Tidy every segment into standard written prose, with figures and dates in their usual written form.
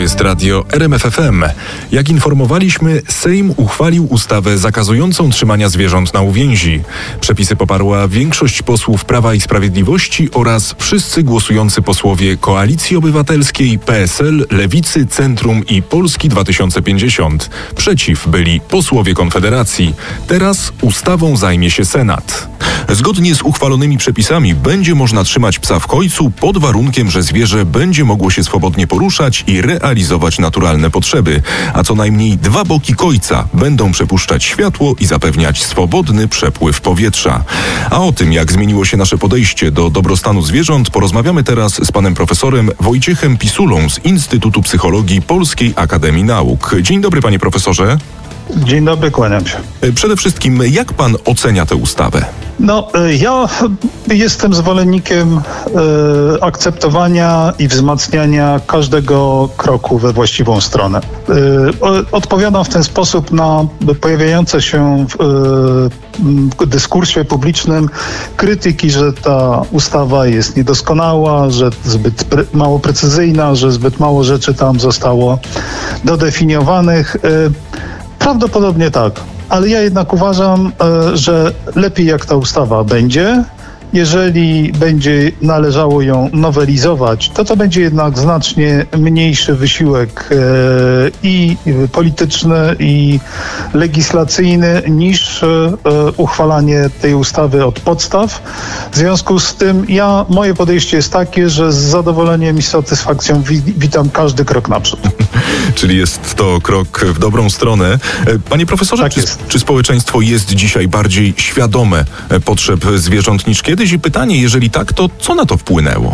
jest radio RMF FM. Jak informowaliśmy, Sejm uchwalił ustawę zakazującą trzymania zwierząt na uwięzi. Przepisy poparła większość posłów Prawa i Sprawiedliwości oraz wszyscy głosujący posłowie Koalicji Obywatelskiej, PSL, Lewicy, Centrum i Polski 2050. Przeciw byli posłowie Konfederacji. Teraz ustawą zajmie się Senat. Zgodnie z uchwalonymi przepisami będzie można trzymać psa w kojcu pod warunkiem, że zwierzę będzie mogło się swobodnie poruszać i realizować naturalne potrzeby, a co najmniej 2 boki kojca będą przepuszczać światło i zapewniać swobodny przepływ powietrza. A o tym, jak zmieniło się nasze podejście do dobrostanu zwierząt, porozmawiamy teraz z panem profesorem Wojciechem Pisulą z Instytutu Psychologii Polskiej Akademii Nauk. Dzień dobry, panie profesorze. Dzień dobry, kłaniam się. Przede wszystkim, jak pan ocenia tę ustawę? Ja jestem zwolennikiem akceptowania i wzmacniania każdego kroku we właściwą stronę. Odpowiadam w ten sposób na pojawiające się w dyskursie publicznym krytyki, że ta ustawa jest niedoskonała, że zbyt mało precyzyjna, że zbyt mało rzeczy tam zostało dodefiniowanych. Prawdopodobnie tak, ale ja jednak uważam, że lepiej jak ta ustawa będzie. Jeżeli będzie należało ją nowelizować, to będzie jednak znacznie mniejszy wysiłek i polityczny, i legislacyjny niż uchwalanie tej ustawy od podstaw. W związku z tym moje podejście jest takie, że z zadowoleniem i satysfakcją witam każdy krok naprzód. Czyli jest to krok w dobrą stronę. Panie profesorze, tak czy społeczeństwo jest dzisiaj bardziej świadome potrzeb zwierząt niż kiedyś? I pytanie, jeżeli tak, to co na to wpłynęło?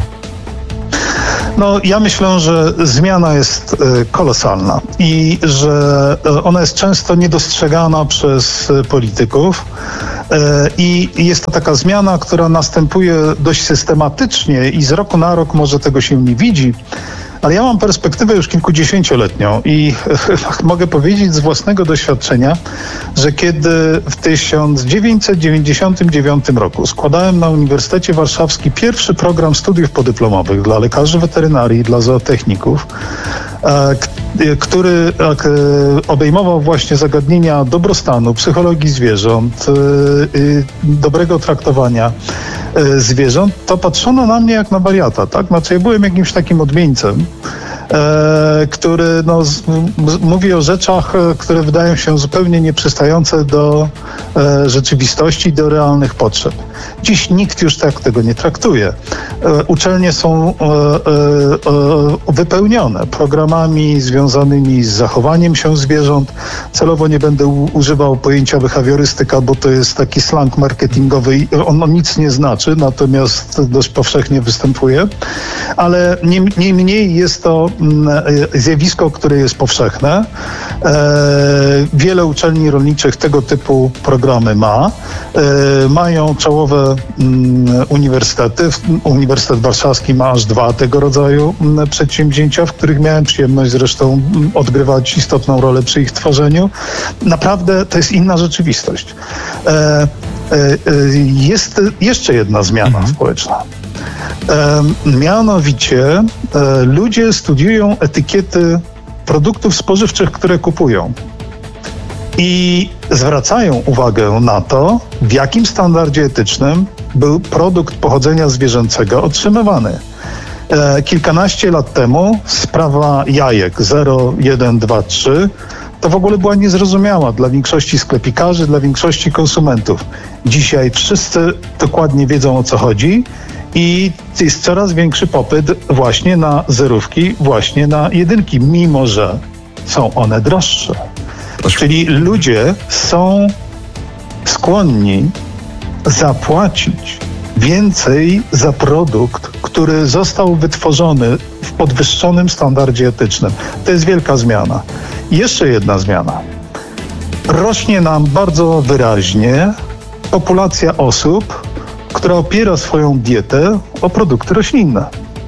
Ja myślę, że zmiana jest kolosalna i że ona jest często niedostrzegana przez polityków i jest to taka zmiana, która następuje dość systematycznie i z roku na rok może tego się nie widzi. Ale ja mam perspektywę już kilkudziesięcioletnią i mogę powiedzieć z własnego doświadczenia, że kiedy w 1999 roku składałem na Uniwersytecie Warszawskim pierwszy program studiów podyplomowych dla lekarzy weterynarii, dla zootechników, który obejmował właśnie zagadnienia dobrostanu, psychologii zwierząt, dobrego traktowania zwierząt, to patrzono na mnie jak na wariata, tak? Znaczy ja byłem jakimś takim odmieńcem, który mówi o rzeczach, które wydają się zupełnie nieprzystające do rzeczywistości, do realnych potrzeb. Dziś nikt już tak tego nie traktuje. Uczelnie są wypełnione programami związanymi z zachowaniem się zwierząt. Celowo nie będę używał pojęcia behawiorystyka, bo to jest taki slang marketingowy i on nic nie znaczy, natomiast dość powszechnie występuje. Ale niemniej jest to zjawisko, które jest powszechne. Wiele uczelni rolniczych tego typu programy ma. Mają czołowe uniwersytety. Uniwersytet Warszawski ma aż 2 tego rodzaju przedsięwzięcia, w których miałem przyjemność zresztą odgrywać istotną rolę przy ich tworzeniu. Naprawdę to jest inna rzeczywistość. Jest jeszcze jedna zmiana społeczna. Mianowicie ludzie studiują etykiety produktów spożywczych, które kupują i zwracają uwagę na to, w jakim standardzie etycznym był produkt pochodzenia zwierzęcego otrzymywany. Kilkanaście lat temu sprawa jajek 0, 1, 2, 3 to w ogóle była niezrozumiała dla większości sklepikarzy, dla większości konsumentów. Dzisiaj wszyscy dokładnie wiedzą, o co chodzi i jest coraz większy popyt właśnie na zerówki, właśnie na jedynki, mimo że są one droższe. Czyli ludzie są skłonni zapłacić więcej za produkt, który został wytworzony w podwyższonym standardzie etycznym. To jest wielka zmiana. I jeszcze jedna zmiana. Rośnie nam bardzo wyraźnie populacja osób, która opiera swoją dietę o produkty roślinne.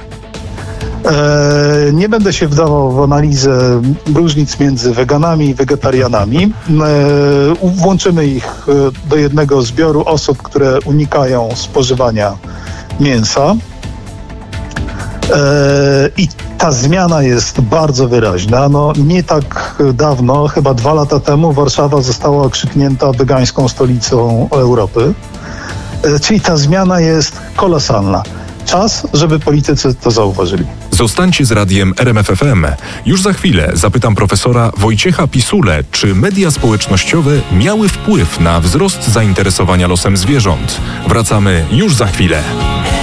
Nie będę się wdawał w analizę różnic między weganami i wegetarianami. Włączymy ich do jednego zbioru osób, które unikają spożywania mięsa. I ta zmiana jest bardzo wyraźna. No, nie tak dawno, chyba 2 lata temu, Warszawa została okrzyknięta wegańską stolicą Europy. Czyli ta zmiana jest kolosalna. Czas, żeby politycy to zauważyli. Zostańcie z radiem RMFFM. Już za chwilę zapytam profesora Wojciecha Pisule, czy media społecznościowe miały wpływ na wzrost zainteresowania losem zwierząt. Wracamy już za chwilę.